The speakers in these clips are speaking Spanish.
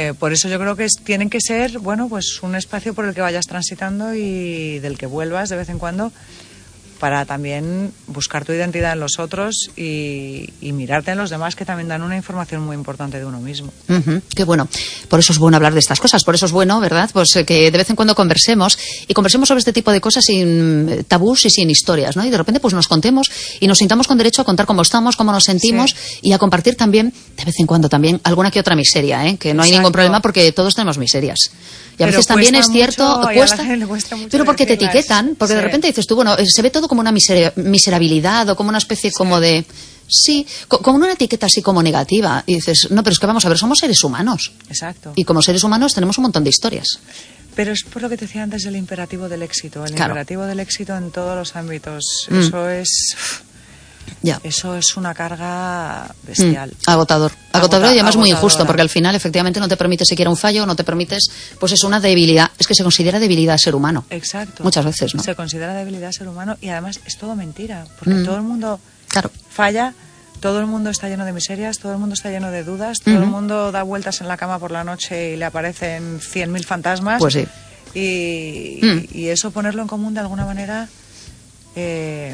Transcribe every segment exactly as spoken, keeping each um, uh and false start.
Eh, por eso yo creo que es, tienen que ser, bueno, pues un espacio por el que vayas transitando y del que vuelvas de vez en cuando, para también buscar tu identidad en los otros y, y mirarte en los demás, que también dan una información muy importante de uno mismo. Uh-huh, qué bueno. Por eso es bueno hablar de estas cosas, por eso es bueno, ¿verdad? Pues eh, que de vez en cuando conversemos y conversemos sobre este tipo de cosas sin tabús y sin historias, ¿no? Y de repente pues nos contemos y nos sintamos con derecho a contar cómo estamos, cómo nos sentimos, sí. Y a compartir también, de vez en cuando también, alguna que otra miseria, ¿eh? Que no hay Exacto. ningún problema porque todos tenemos miserias. Y a veces también es cierto, cuesta, cuesta pero porque te etiquetan, porque sí. de repente dices tú, bueno, se ve todo como una miser- miserabilidad o como una especie sí. como de... Sí, co- como una etiqueta así como negativa. Y dices, no, pero es que vamos a ver, somos seres humanos. Exacto. Y como seres humanos tenemos un montón de historias. Pero es por lo que te decía antes del imperativo del éxito. El claro. imperativo del éxito en todos los ámbitos. Mm. Eso es... Ya. Eso es una carga bestial. Mm, agotador. Agotador Agota, y además agotadora. Muy injusto, porque al final efectivamente no te permite siquiera un fallo, no te permites, pues es una debilidad. Es que se considera debilidad ser humano. Exacto. Muchas veces, ¿no? Se considera debilidad ser humano y además es todo mentira, porque Mm. todo el mundo claro. falla, todo el mundo está lleno de miserias, todo el mundo está lleno de dudas, todo uh-huh. el mundo da vueltas en la cama por la noche y le aparecen cien mil fantasmas. Pues sí. Y, Mm. y eso ponerlo en común de alguna manera... Eh,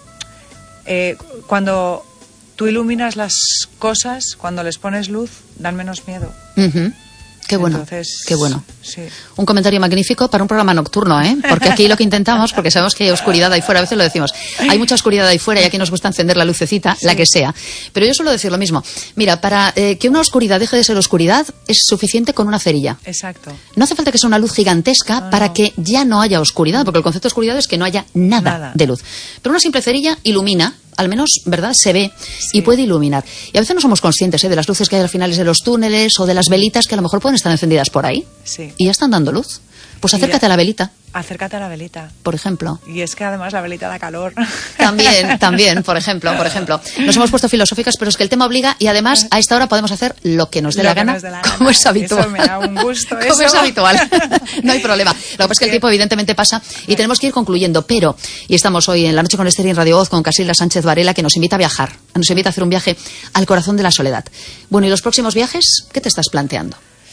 Eh, cuando tú iluminas las cosas, cuando les pones luz, dan menos miedo. Uh-huh. Qué bueno, Entonces, qué bueno. Sí. Un comentario magnífico para un programa nocturno, ¿eh? Porque aquí lo que intentamos, porque sabemos que hay oscuridad ahí fuera, a veces lo decimos, hay mucha oscuridad ahí fuera y aquí nos gusta encender la lucecita, sí. la que sea. Pero yo suelo decir lo mismo. Mira, para eh, que una oscuridad deje de ser oscuridad, es suficiente con una cerilla. Exacto. No hace falta que sea una luz gigantesca no, para no. que ya no haya oscuridad, porque el concepto de oscuridad es que no haya nada, nada. de luz. Pero una simple cerilla ilumina, al menos, ¿verdad? Se ve sí. y puede iluminar. Y a veces no somos conscientes ¿eh? de las luces que hay al final de los túneles o de las velitas que a lo mejor pueden estar encendidas por ahí. Sí. Y ya están dando luz. Pues acércate ya, a la velita. Acércate a la velita. Por ejemplo. Y es que además la velita da calor. También, también, por ejemplo, por ejemplo. Nos hemos puesto filosóficas, pero es que el tema obliga y además a esta hora podemos hacer lo que nos dé la gana, de la como gana. es habitual. Eso me da un gusto. Como eso. es habitual. No hay problema. Lo que pasa es que el tiempo evidentemente pasa y tenemos que ir concluyendo, pero, y estamos hoy en La Noche con Esther y en Radio Voz con Casilda Sánchez Varela, que nos invita a viajar, nos invita a hacer un viaje al corazón de la soledad. Bueno, ¿y los próximos viajes? ¿Qué te estás planteando?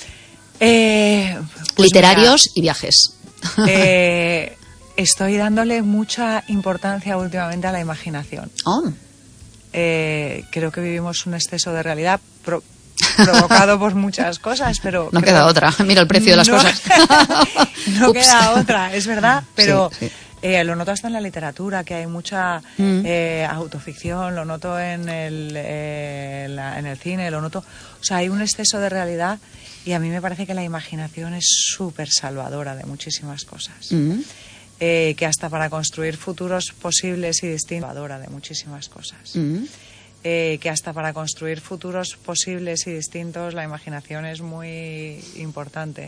Eh, pues Literarios mira, y viajes. Eh, estoy dándole mucha importancia últimamente a la imaginación. Oh. Eh, creo que vivimos un exceso de realidad pro- provocado por muchas cosas, pero... No creo, queda otra, mira el precio de las no, cosas. No Ups. queda otra, es verdad, pero Sí, sí. Eh, lo noto hasta en la literatura, que hay mucha Mm. eh, autoficción, lo noto en el, eh, la- en el cine, lo noto... O sea, hay un exceso de realidad y a mí me parece que la imaginación es súper salvadora de muchísimas cosas. Mm. Eh, que hasta para construir futuros posibles y distintos, salvadora de muchísimas cosas. Mm. Eh, que hasta para construir futuros posibles y distintos la imaginación es muy importante.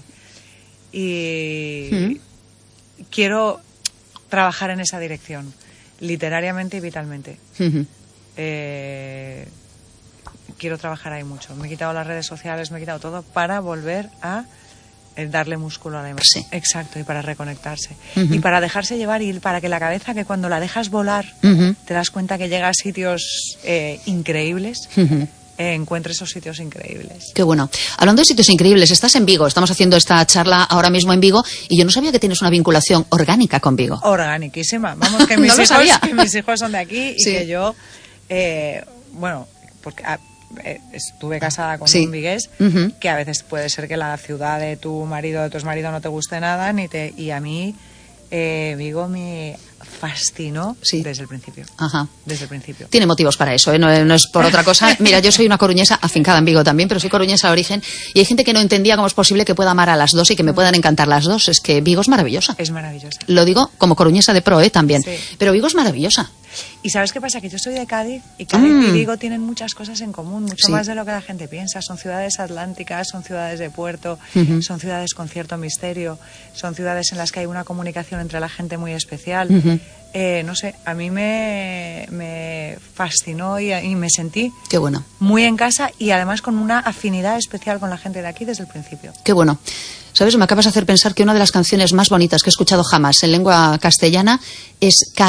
Y Mm. quiero trabajar en esa dirección, literariamente y vitalmente. Mm-hmm. Eh, quiero trabajar ahí mucho. Me he quitado las redes sociales, me he quitado todo para volver a eh, darle músculo a la imagen. Sí. Exacto, y para reconectarse. Uh-huh. Y para dejarse llevar y para que la cabeza, que cuando la dejas volar, Uh-huh. te das cuenta que llega a sitios eh, increíbles, Uh-huh. eh, encuentre esos sitios increíbles. Qué bueno. Hablando de sitios increíbles, estás en Vigo. Estamos haciendo esta charla ahora mismo en Vigo y yo no sabía que tienes una vinculación orgánica con Vigo. Organiquísima. Vamos, que mis, No lo hijos, sabía. que mis hijos son de aquí y Sí. que yo, eh, bueno, porque ah, eh, estuve casada con Sí. un vigués, Uh-huh. que a veces puede ser que la ciudad de tu marido o de tu exmarido no te guste nada, ni te y a mí eh, Vigo me fascinó Sí. desde el principio. Ajá. Desde el principio. Tiene motivos para eso, ¿eh? no, no es por otra cosa. Mira, yo soy una coruñesa afincada en Vigo también, pero soy coruñesa de origen y hay gente que no entendía cómo es posible que pueda amar a las dos y que me puedan encantar las dos. Es que Vigo es maravillosa. Es maravillosa. Lo digo como coruñesa de pro, ¿eh? También. Sí. Pero Vigo es maravillosa. ¿Y sabes qué pasa? Que yo soy de Cádiz y Cádiz Mm. y Vigo tienen muchas cosas en común, mucho Sí. más de lo que la gente piensa. Son ciudades atlánticas, son ciudades de puerto, Ujú. son ciudades con cierto misterio, son ciudades en las que hay una comunicación entre la gente muy especial. Ujú. Eh, no sé, a mí me, me fascinó y, y me sentí Qué bueno. muy en casa y además con una afinidad especial con la gente de aquí desde el principio. Qué bueno. ¿Sabes? Me acabas de hacer pensar que una de las canciones más bonitas que he escuchado jamás en lengua castellana es Kai,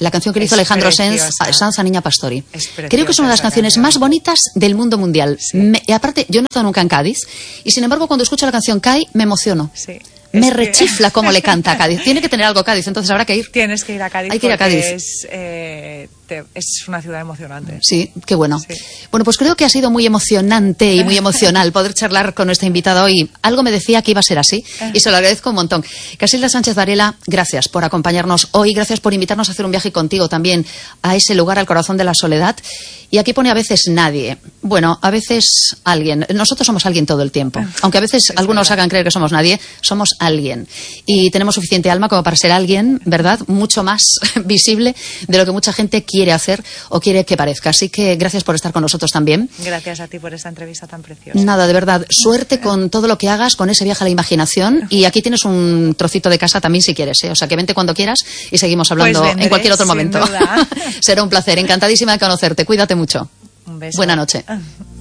la canción que le hizo Es Alejandro Sanz, preciosa. Sanz a Niña Pastori. Es Creo que es una de las preciosa esa canciones canción. más bonitas del mundo mundial. Sí. Me- y aparte, yo no he estado nunca en Cádiz, y sin embargo, cuando escucho la canción Kai, me emociono. Sí. Me Es que- rechifla cómo le canta a Cádiz. Tiene que tener algo Cádiz, entonces habrá que ir. Tienes que ir a Cádiz. Hay que ir a porque Cádiz. Es, eh, te- es una ciudad emocionante. Sí, qué bueno. Sí. Bueno, pues creo que ha sido muy emocionante y muy emocional poder charlar con nuestra invitada hoy. Algo me decía que iba a ser así y se lo agradezco un montón. Casilda Sánchez Varela, gracias por acompañarnos hoy, gracias por invitarnos a hacer un viaje contigo también a ese lugar, al corazón de la soledad. Y aquí pone a veces nadie. Bueno, a veces alguien. Nosotros somos alguien todo el tiempo. Aunque a veces Es algunos verdad. hagan creer que somos nadie, somos alguien. Y tenemos suficiente alma como para ser alguien, ¿verdad? Mucho más visible de lo que mucha gente quiere hacer o quiere que parezca. Así que gracias por estar con nosotros también. Gracias a ti por esta entrevista tan preciosa. Nada, de verdad, suerte con todo lo que hagas, con ese viaje a la imaginación. Y aquí tienes un trocito de casa también si quieres, ¿eh? O sea, que vente cuando quieras y seguimos hablando Pues vendré, en cualquier otro sin momento. duda. Será un placer, encantadísima de conocerte. Cuídate mucho. Un beso. Buena noche.